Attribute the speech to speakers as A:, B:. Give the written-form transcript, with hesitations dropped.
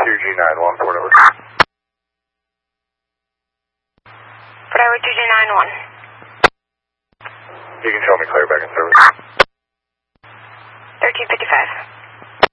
A: 2G91, Port over.
B: Port over 2G91.
A: You can show me clear back in service.